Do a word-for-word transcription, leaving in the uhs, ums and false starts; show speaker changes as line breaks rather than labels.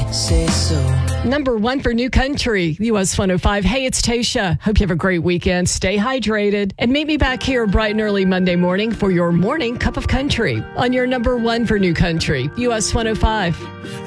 say so.
Number one for New Country, U S one oh five. Hey, it's Tasha. Hope you have a great weekend. Stay hydrated. And meet me back here bright and early Monday morning for your morning cup of country on your number one for New Country, U S one oh five.